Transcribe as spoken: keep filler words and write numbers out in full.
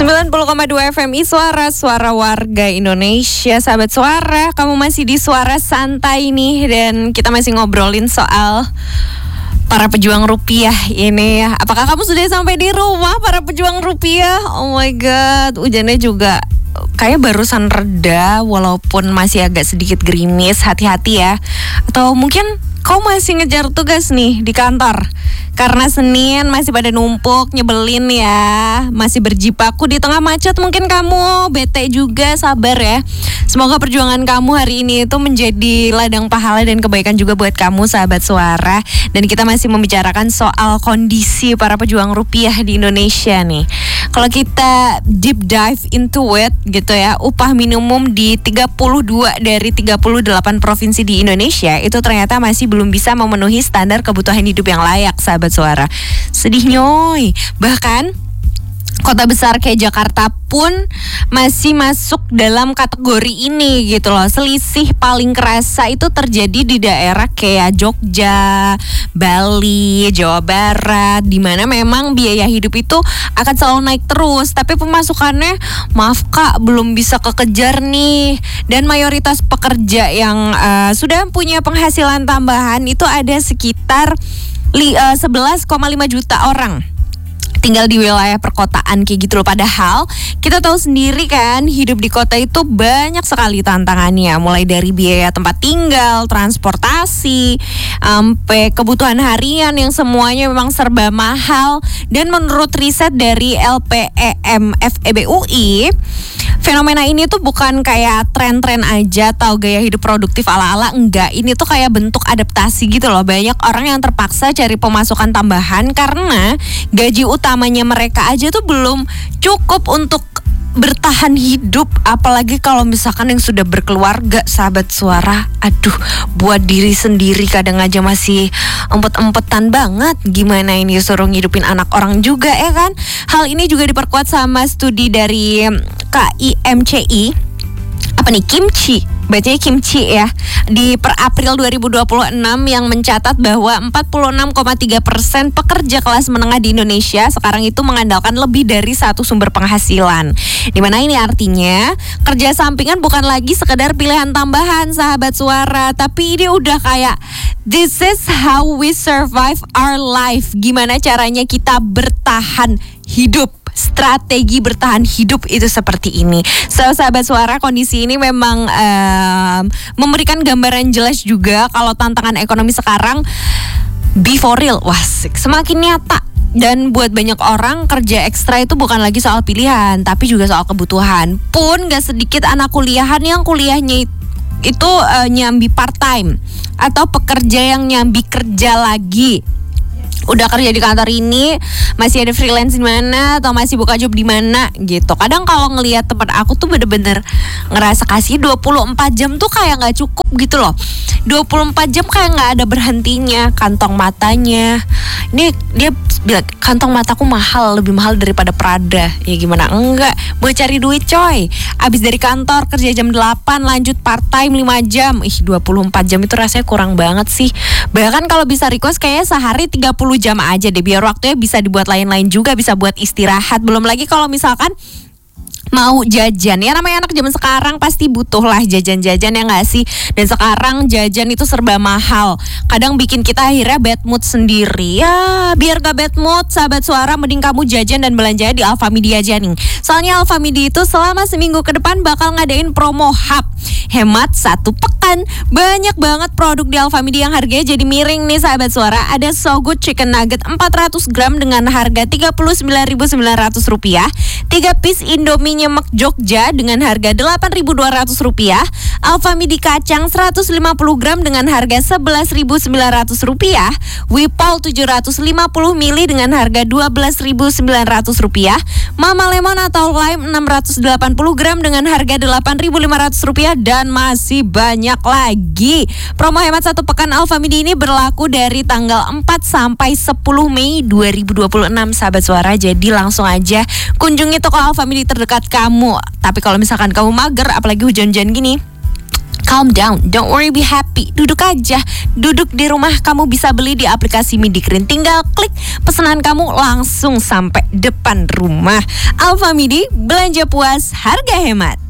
sembilan puluh koma dua F M I Suara, suara warga Indonesia. Sahabat Suara, kamu masih di Suara Santai nih. Dan kita masih ngobrolin soal para pejuang rupiah ini. Apakah kamu sudah sampai di rumah para pejuang rupiah? Oh my god, hujannya juga kayak barusan reda, walaupun masih agak sedikit gerimis. Hati-hati ya. Atau mungkin kau masih ngejar tugas nih di kantor karena Senin masih pada numpuk, nyebelin ya, masih berjibaku di tengah macet. Mungkin kamu bete juga, sabar ya. Semoga perjuangan kamu hari ini itu menjadi ladang pahala dan kebaikan juga buat kamu, sahabat Suara. Dan kita masih membicarakan soal kondisi para pejuang rupiah di Indonesia nih. Kalau kita deep dive into it gitu ya, upah minimum di tiga puluh dua dari tiga puluh delapan provinsi di Indonesia itu ternyata masih belum bisa memenuhi standar kebutuhan hidup yang layak, sahabat Suara. Sedih nyoy. Bahkan kota besar kayak Jakarta pun masih masuk dalam kategori ini gitu loh. Selisih paling kerasa itu terjadi di daerah kayak Jogja, Bali, Jawa Barat, di mana memang biaya hidup itu akan selalu naik terus, tapi pemasukannya maaf kak belum bisa kekejar nih. Dan mayoritas pekerja yang uh, sudah punya penghasilan tambahan itu ada sekitar li, uh, sebelas koma lima juta orang tinggal di wilayah perkotaan kayak gitu loh. Padahal kita tahu sendiri kan, hidup di kota itu banyak sekali tantangannya. Mulai dari biaya tempat tinggal, transportasi, sampai kebutuhan harian yang semuanya memang serba mahal. Dan menurut riset dari L P E M F E B U I, fenomena ini tuh bukan kayak tren-tren aja atau gaya hidup produktif ala-ala, enggak. Ini tuh kayak bentuk adaptasi gitu loh. Banyak orang yang terpaksa cari pemasukan tambahan karena gaji utamanya mereka aja tuh belum cukup untuk bertahan hidup. Apalagi kalau misalkan yang sudah berkeluarga, sahabat Suara. Aduh, buat diri sendiri kadang aja masih empet-empetan banget. Gimana ini suruh ngidupin anak orang juga ya kan. Hal ini juga diperkuat sama studi dari K I M C I, apa nih, Kimchi, bacanya Kimchi ya, di per April dua ribu dua puluh enam yang mencatat bahwa empat puluh enam koma tiga persen pekerja kelas menengah di Indonesia sekarang itu mengandalkan lebih dari satu sumber penghasilan. Dimana ini artinya kerja sampingan bukan lagi sekedar pilihan tambahan, sahabat Suara, tapi ini udah kayak this is how we survive our life. Gimana caranya kita bertahan hidup. Strategi bertahan hidup itu seperti ini. So, sahabat Suara, kondisi ini memang um, memberikan gambaran jelas juga kalau tantangan ekonomi sekarang be for real, wah semakin nyata. Dan buat banyak orang kerja ekstra itu bukan lagi soal pilihan, tapi juga soal kebutuhan. Pun gak sedikit anak kuliahan yang kuliahnya itu itu uh, nyambi part time atau pekerja yang nyambi kerja lagi. Udah kerja di kantor ini, masih ada freelance di mana atau masih buka job di mana gitu. Kadang kalau ngelihat tempat aku tuh bener-bener ngerasa kasih dua puluh empat jam tuh kayak nggak cukup gitu loh. dua puluh empat jam kayak nggak ada berhentinya. Kantong matanya, ini dia bilang kantong mataku mahal, lebih mahal daripada Prada. Ya gimana enggak, mau cari duit coy. Abis dari kantor kerja jam delapan, lanjut part time lima jam. Ih, dua puluh empat jam itu rasanya kurang banget sih. Bahkan kalau bisa request kayaknya sehari tiga puluh jam aja deh, biar waktunya bisa dibuat lain-lain juga, bisa buat istirahat. Belum lagi kalau misalkan mau jajan, ya namanya anak zaman sekarang pasti butuh lah jajan-jajan, ya nggak sih? Dan sekarang jajan itu serba mahal, kadang bikin kita akhirnya bad mood sendiri. Ya biar gak bad mood, sahabat Suara, mending kamu jajan dan belanja di Alfamidi aja nih. Soalnya Alfamidi itu selama seminggu ke depan bakal ngadain promo hub hemat satu pekan. Banyak banget produk di Alfamidi yang harganya jadi miring nih, sahabat Suara. Ada So Good Chicken Nugget empat ratus gram dengan harga tiga puluh sembilan ribu sembilan ratus rupiah, tiga piece Indomie Nyemek Jogja dengan harga delapan ribu dua ratus rupiah, Alfamidi kacang seratus lima puluh gram dengan harga sebelas ribu sembilan ratus rupiah, Wipol tujuh ratus lima puluh mililiter dengan harga dua belas ribu sembilan ratus rupiah, Mama Lemon atau Lime enam ratus delapan puluh gram dengan harga delapan ribu lima ratus rupiah, dan masih banyak lagi. Promo hemat satu pekan Alfamidi ini berlaku dari tanggal empat sampai sepuluh Mei dua ribu dua puluh enam, sahabat Suara. Jadi langsung aja kunjungi toko Alfamidi terdekat kamu. Tapi kalau misalkan kamu mager, apalagi hujan-hujan gini, Calm down, don't worry, be happy. Duduk aja, duduk di rumah. Kamu bisa beli di aplikasi Midikrin. Tinggal klik pesanan kamu langsung sampai depan rumah. Alfamidi, belanja puas, harga hemat.